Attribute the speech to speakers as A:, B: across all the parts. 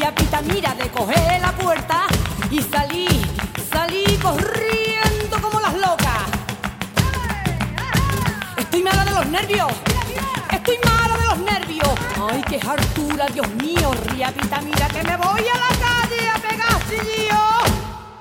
A: Riapita, mira, de coger la puerta y salí corriendo como las locas. Estoy mala de los nervios. Estoy mala de los nervios. Ay, qué hartura, Dios mío. Riapita, mira, que me voy a la calle a pegar chillillos.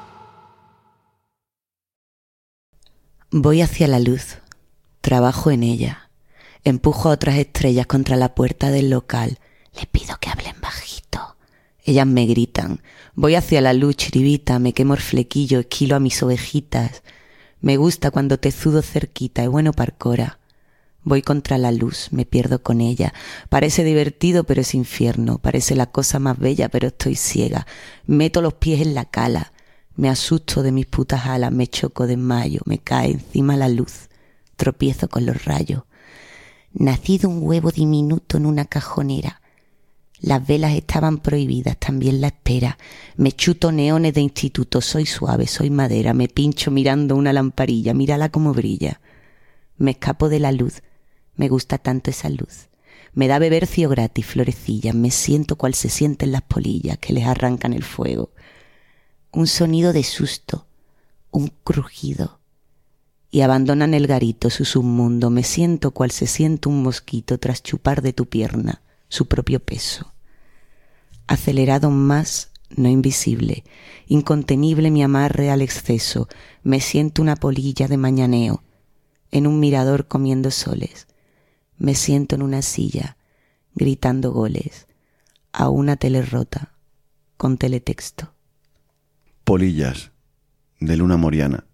B: Voy hacia la luz, trabajo en ella, empujo a otras estrellas contra la puerta del local, les pido que hablen bajito. Ellas me gritan, voy hacia la luz, chiribita, me quemo el flequillo, esquilo a mis ovejitas. Me gusta cuando te sudo cerquita, es bueno parcora. Voy contra la luz, me pierdo con ella. Parece divertido, pero es infierno. Parece la cosa más bella, pero estoy ciega. Meto los pies en la cala. Me asusto de mis putas alas, me choco, desmayo, me cae encima la luz, tropiezo con los rayos. Nací de un huevo diminuto en una cajonera. Las velas estaban prohibidas, también la espera. Me chuto neones de instituto, soy suave, soy madera. Me pincho mirando una lamparilla, mírala cómo brilla. Me escapo de la luz, me gusta tanto esa luz. Me da bebercio gratis, florecillas. Me siento cual se sienten las polillas que les arrancan el fuego. Un sonido de susto, un crujido, y abandonan el garito, su submundo. Me siento cual se siente un mosquito tras chupar de tu pierna su propio peso. Acelerado más, no invisible, incontenible mi amarre al exceso. Me siento una polilla de mañaneo, en un mirador comiendo soles. Me siento en una silla, gritando goles, a una tele rota, con teletexto.
C: Polillas, de Luna Moriana.